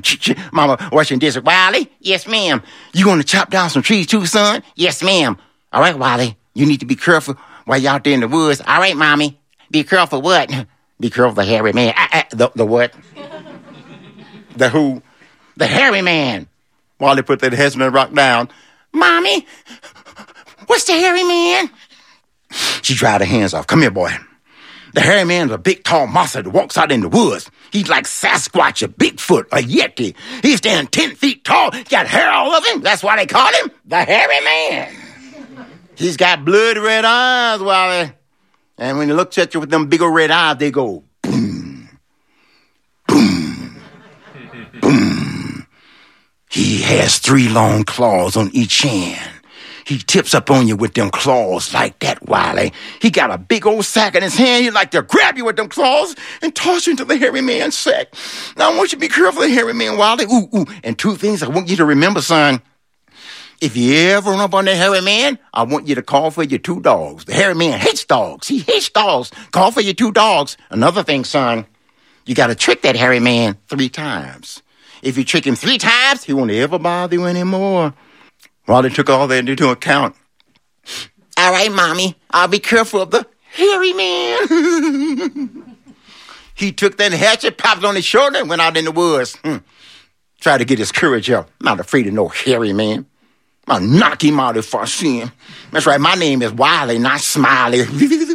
Mama washing dishes. Wiley? Yes, ma'am. You gonna chop down some trees too, son? Yes, ma'am. All right, Wiley. You need to be careful while you're out there in the woods. All right, Mommy. Be careful what? Be careful the hairy man. The what? The who? The hairy man. Wiley put that husband rock down. Mommy, what's the hairy man? She dried her hands off. Come here, boy. The hairy man's a big, tall monster that walks out in the woods. He's like Sasquatch, a Bigfoot, a Yeti. He's standing 10 feet tall. He got hair all over him. That's why they call him the hairy man. He's got blood red eyes, Wiley. And when he looks at you with them big old red eyes, they go boom, boom, boom. He has 3 long claws on each hand. He tips up on you with them claws like that, Wiley. He got a big old sack in his hand. He'd like to grab you with them claws and toss you into the hairy man's sack. Now, I want you to be careful of the hairy man, Wiley. Ooh. And 2 things I want you to remember, son. If you ever run up on that hairy man, I want you to call for your 2 dogs. The hairy man hates dogs. He hates dogs. Call for your 2 dogs. Another thing, son, you got to trick that hairy man 3 times. If you trick him 3 times, he won't ever bother you anymore. Wiley took all that into account. All right, Mommy, I'll be careful of the hairy man. He took that hatchet, popped it on his shoulder, and went out in the woods. Tried to get his courage up. I'm not afraid of no hairy man. I'll knock him out if I see him. That's right, my name is Wiley, not Smiley.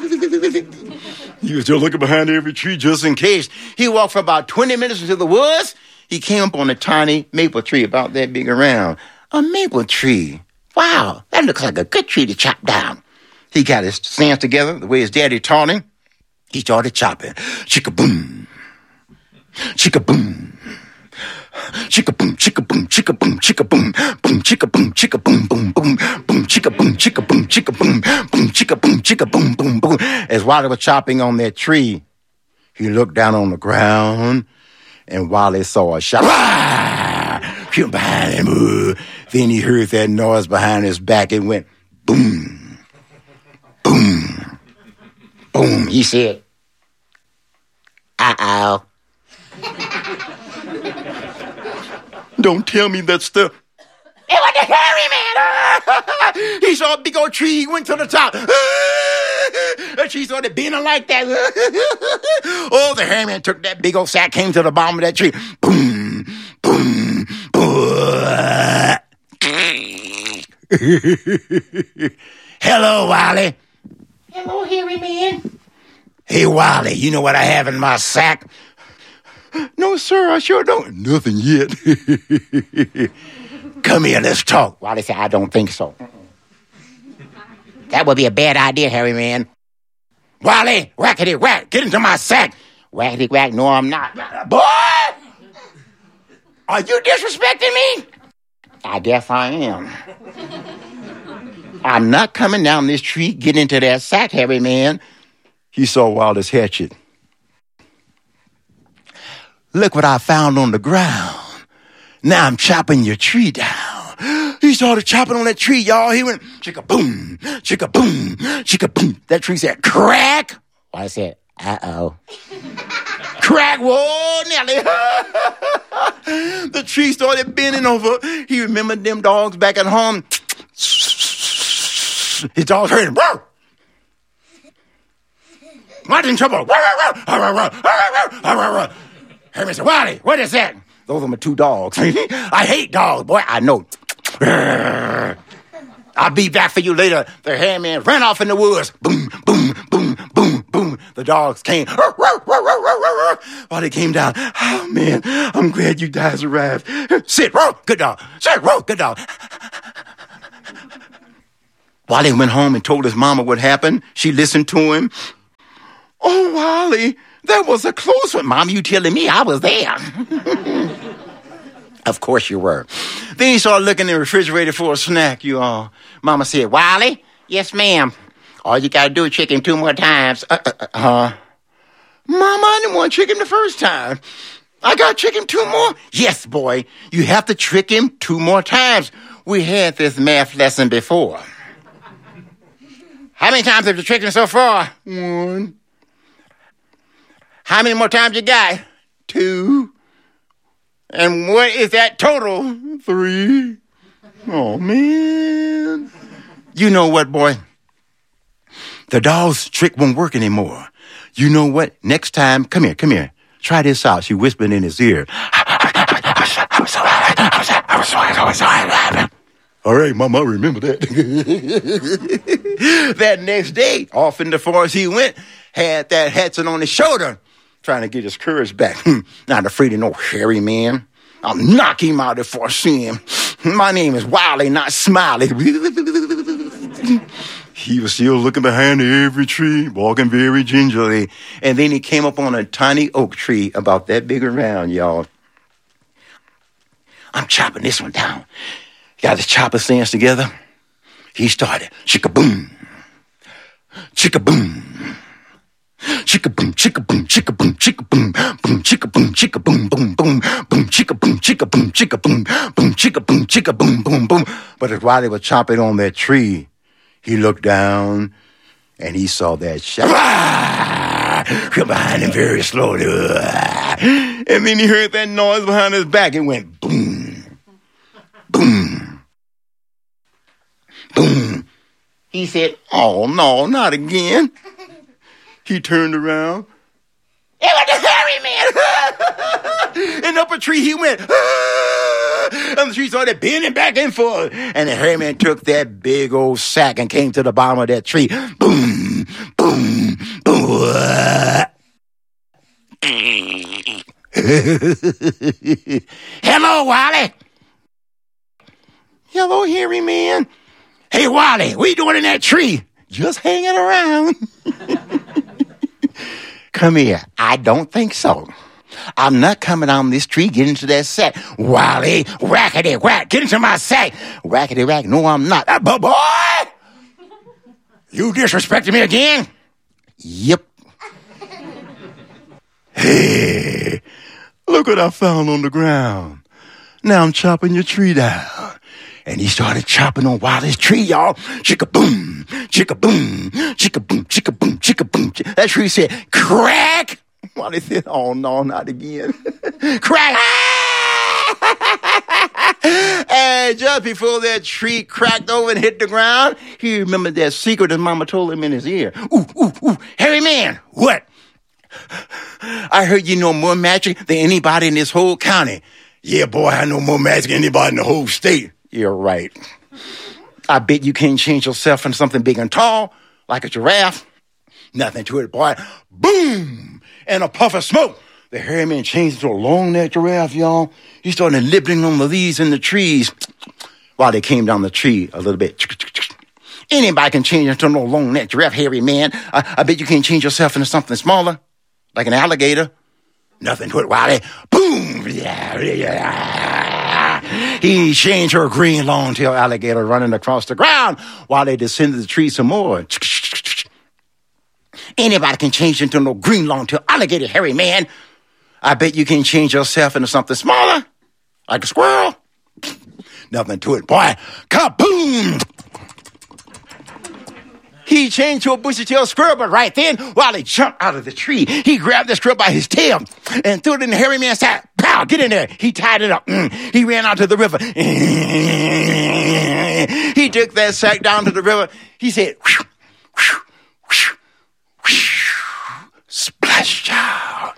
He was just looking behind every tree just in case. He walked for about 20 minutes into the woods. He came up on a tiny maple tree about that big around. A maple tree. Wow, that looks like a good tree to chop down. He got his hands together the way his daddy taught him. He started chopping. Chicka-boom. Chicka-boom. Chicka-boom, chicka-boom, chicka-boom, chicka-boom, boom, chicka-boom, chicka-boom, boom, boom, boom, chicka-boom, chicka-boom, chicka-boom, boom, chicka-boom, chicka-boom, boom, boom. As Wiley was chopping on that tree, he looked down on the ground, and Wiley saw a shot. Behind him. Then he heard that noise behind his back. It went boom, boom, boom. He said, uh-oh. Don't tell me that stuff. It was the hairy man. He saw a big old tree. He went to the top. The tree started bending like that. Oh, the hairy man took that big old sack, came to the bottom of that tree. Boom, boom, boom. Hello, Wiley. Hello, hairy man. Hey, Wiley, you know what I have in my sack? No, sir, I sure don't. Nothing yet. Come here, let's talk. Wiley said, I don't think so. That would be a bad idea, hairy man. Wiley, whackety whack, get into my sack. Whackety whack, no, I'm not. Boy! Are you disrespecting me? I guess I am. I'm not coming down this tree, get into that sack, hairy man. He saw Wiley's hatchet. Look what I found on the ground. Now I'm chopping your tree down. He started chopping on that tree, y'all. He went, chicka-boom, chicka-boom, chicka-boom. That tree said, crack. I said, uh-oh. Crack, whoa, Nelly. The tree started bending over. He remembered them dogs back at home. His dogs heard him. What's in trouble? Herman said, Wiley, what is that? Those are my 2 dogs. I hate dogs, boy. I know. I'll be back for you later. The hairy man ran off in the woods. Boom, boom, boom, boom, boom. The dogs came. While they came down. Oh, man, I'm glad you guys arrived. Sit, row, good dog. Sit, row, good dog. Wiley went home and told his mama what happened. She listened to him. Oh, Wiley, that was a close one. Mom, you telling me I was there. Of course you were. Then he started looking in the refrigerator for a snack, you all. Mama said, Wiley? Yes, ma'am. All you got to do is trick him 2 more times. Mama, I didn't want to trick him the first time. I got to trick him 2 more? Yes, boy. You have to trick him 2 more times. We had this math lesson before. How many times have you tricked him so far? 1. How many more times you got? 2. And what is that total? 3. Oh, man. You know what, boy? The dog's trick won't work anymore. You know what? Next time, come here. Try this out. She whispered in his ear. All right, Mama, I remember that. That next day, off in the forest he went, had that Hatson on his shoulder, trying to get his courage back. Not afraid of no hairy man. I'll knock him out if I see him. My name is Wiley, not Smiley. He was still looking behind every tree, walking very gingerly. And then he came up on a tiny oak tree about that big around, y'all. I'm chopping this one down. Got his chopper stands together. He started. Chicka-boom. Chicka-boom. Chicka-boom, chicka-boom, chicka-boom, chicka-boom, boom, chicka-boom, chicka-boom, boom, boom, boom, chicka-boom, chicka-boom, chicka-boom, boom, chicka-boom, chicka-boom, boom, boom. But while they were chopping on that tree, he looked down and he saw that come behind him very slowly. And then he heard that noise behind his back. It went boom, boom, boom. He said, oh, no, not again. He turned around. It was the hairy man. And up a tree he went. And the tree started bending back and forth. And the hairy man took that big old sack and came to the bottom of that tree. Boom, boom, boom. Hello, Wally. Hello, hairy man. Hey, Wally, what are you doing in that tree? Just hanging around. Come here. I don't think so. I'm not coming on this tree. Get into that sack. Wally, whackety whack. Get into my sack. Whackety whack. No, I'm not. But boy, you disrespected me again? Yep. Hey, look what I found on the ground. Now I'm chopping your tree down. And he started chopping on Wally's tree, y'all. Chicka-boom, chicka-boom, chicka-boom, chicka-boom, chicka-boom. That tree said, crack. Wally said, oh, no, not again. Crack. And just before that tree cracked over and hit the ground, he remembered that secret his mama told him in his ear. Ooh, hairy man, what? I heard you know more magic than anybody in this whole county. Yeah, boy, I know more magic than anybody in the whole state. You're right. I bet you can't change yourself into something big and tall, like a giraffe. Nothing to it, boy. Boom! And a puff of smoke. The hairy man changed into a long-necked giraffe, y'all. He started nibbling on the leaves in the trees while they came down the tree a little bit. Anybody can change into no long-necked giraffe, hairy man. I bet you can't change yourself into something smaller, like an alligator. Nothing to it, Wally. Boom! He changed her green long-tailed alligator running across the ground while they descended the tree some more. Anybody can change into no green long-tailed alligator, hairy man. I bet you can change yourself into something smaller, like a squirrel. Nothing to it, boy. Kaboom! He changed to a bushy-tailed squirrel, but right then, while he jumped out of the tree, he grabbed the squirrel by his tail and threw it in the hairy man's sack. Pow! Get in there. He tied it up. He ran out to the river. He took that sack down to the river. He said, whew, whew, whew, whew, splash, child.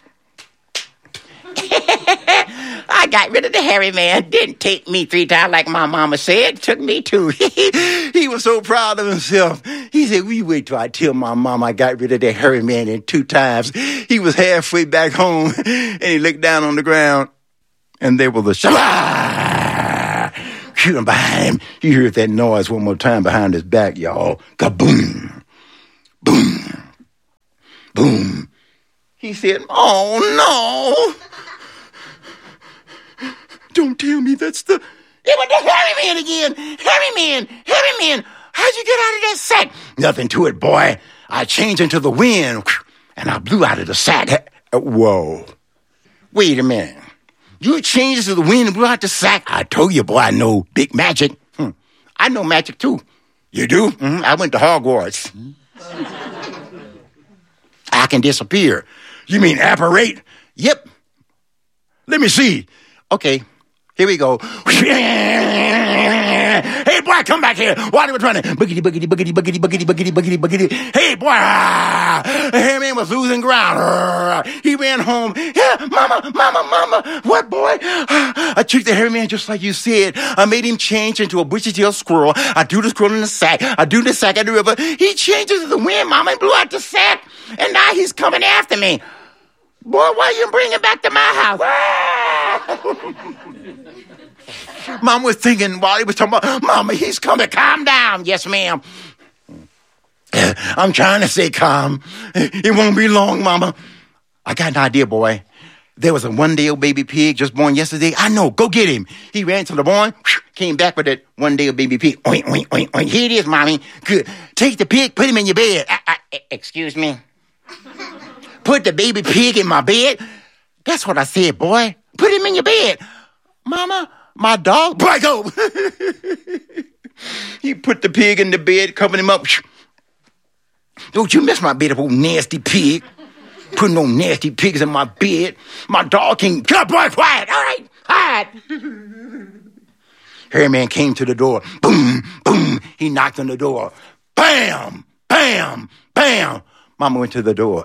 I got rid of the hairy man. Didn't take me 3 times like my mama said. Took me 2. He was so proud of himself. He said, we wait till I tell my mom I got rid of that hairy man in 2 times. He was halfway back home, and he looked down on the ground, and there was the shooting behind him. He heard that noise one more time behind his back, y'all. Kaboom! Boom! Boom! He said, oh, no! Don't tell me that's the... It was the hairy man again! Hairy man! How'd you get out of that sack? Nothing to it, boy. I changed into the wind, and I blew out of the sack. Whoa. Wait a minute. You changed into the wind and blew out the sack? I told you, boy, I know big magic. I know magic, too. You do? Mm-hmm. I went to Hogwarts. I can disappear. You mean apparate? Yep. Let me see. Okay, here we go. Hey, boy, come back here. Wally was running. Boogity, boogity, boogity, boogity, boogity, boogity, boogity, boogity. Hey, boy. Harryman was losing ground. He ran home. Yeah, mama. What, boy? I tricked the Harryman just like you said. I made him change into a bushy-tailed squirrel. I threw the squirrel in the sack. I threw the sack at the river. He changed into the wind, mama, and blew out the sack. And now he's coming after me. Boy, why you bring him back to my house? Mom was thinking while he was talking about, Mama, he's coming. Calm down. Yes, ma'am. I'm trying to stay calm. It won't be long, Mama. I got an idea, boy. There was a one-day-old baby pig just born yesterday. I know. Go get him. He ran to the barn, came back with that one-day-old baby pig. Oink, oink, oink, oink. Here it is, Mommy. Good. Take the pig, put him in your bed. Excuse me? Put the baby pig in my bed? That's what I said, boy. Put him in your bed. Mama, my dog. Boy, go. He put the pig in the bed, covered him up. Don't you mess my bed up, old nasty pig. Putting no nasty pigs in my bed. My dog can... Good boy, quiet. All right, quiet. Harryman came to the door. Boom, boom. He knocked on the door. Bam, bam, bam. Mama went to the door.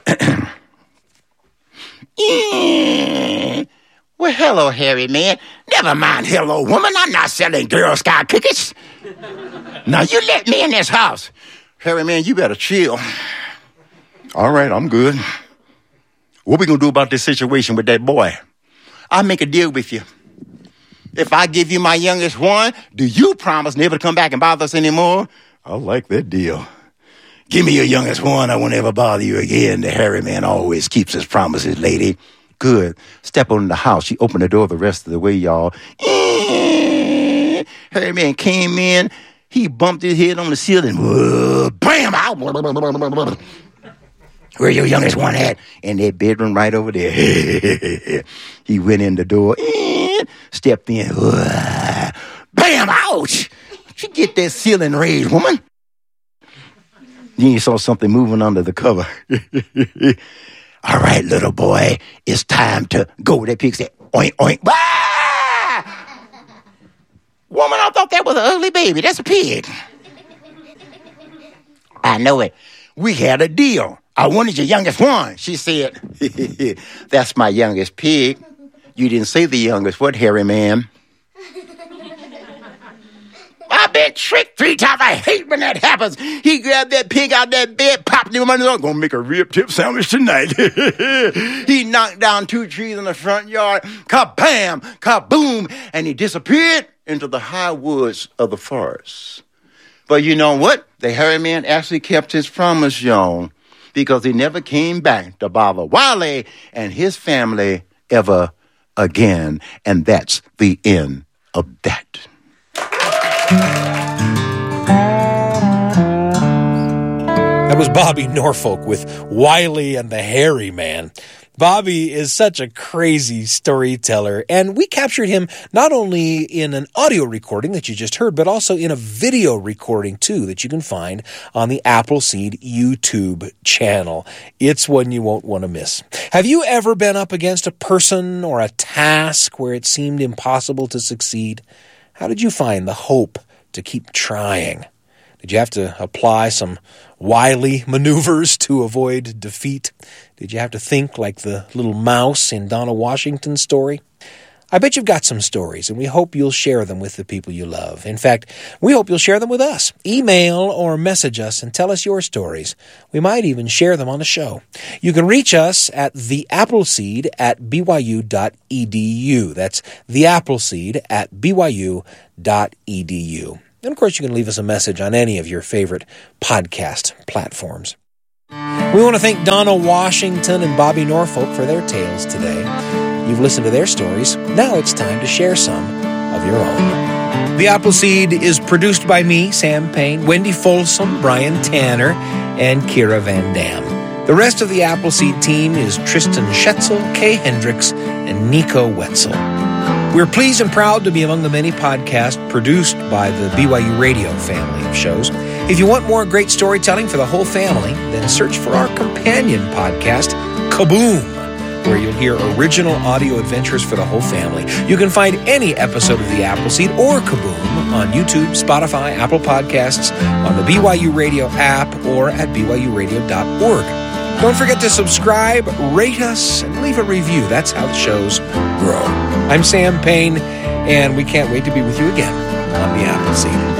Yeah. Well, hello, Harryman. Never mind, hello, woman. I'm not selling Girl Scout cookies. Now, you let me in this house. Harryman, you better chill. All right, I'm good. What we going to do about this situation with that boy? I'll make a deal with you. If I give you my youngest one, do you promise never to come back and bother us anymore? I like that deal. Give me your youngest one. I won't ever bother you again. The Harryman always keeps his promises, lady. Good. Step on in the house. She opened the door the rest of the way, y'all. Harryman came in. He bumped his head on the ceiling. Bam! Where your youngest one at? In that bedroom right over there. He went in the door. Stepped in. Bam! Ouch! You get that ceiling raised, woman. Then you saw something moving under the cover. All right, little boy, it's time to go. That pig said, oink, oink. Ah! Woman, I thought that was an ugly baby. That's a pig. I know it. We had a deal. I wanted your youngest one. She said, that's my youngest pig. You didn't say the youngest. What, Harryman? I've been tricked 3 times. I hate when that happens. He grabbed that pig out that bed, popped him under the door. Gonna make a rib tip sandwich tonight. He knocked down 2 trees in the front yard. Kabam, kaboom, and he disappeared into the high woods of the forest. But you know what? The Harryman actually kept his promise, y'all, because he never came back to bother Wally and his family ever again. And that's the end of that. That was Bobby Norfolk with Wiley and the Harryman. Bobby is such a crazy storyteller, and we captured him not only in an audio recording that you just heard, but also in a video recording, too, that you can find on the Appleseed YouTube channel. It's one you won't want to miss. Have you ever been up against a person or a task where it seemed impossible to succeed? How did you find the hope to keep trying? Did you have to apply some wily maneuvers to avoid defeat? Did you have to think like the little mouse in Donna Washington's story? I bet you've got some stories, and we hope you'll share them with the people you love. In fact, we hope you'll share them with us. Email or message us and tell us your stories. We might even share them on the show. You can reach us at theappleseed@byu.edu. That's theappleseed@byu.edu. And, of course, you can leave us a message on any of your favorite podcast platforms. We want to thank Donna Washington and Bobby Norfolk for their tales today. You've listened to their stories. Now it's time to share some of your own. The Appleseed is produced by me, Sam Payne, Wendy Folsom, Brian Tanner, and Kira Van Dam. The rest of the Appleseed team is Tristan Schetzel, Kay Hendricks, and Nico Wetzel. We're pleased and proud to be among the many podcasts produced by the BYU Radio family of shows. If you want more great storytelling for the whole family, then search for our companion podcast, Kaboom! where you'll hear original audio adventures for the whole family. You can find any episode of The Appleseed or Kaboom on YouTube, Spotify, Apple Podcasts, on the BYU Radio app, or at byuradio.org. Don't forget to subscribe, rate us, and leave a review. That's how the shows grow. I'm Sam Payne, and we can't wait to be with you again on The Appleseed.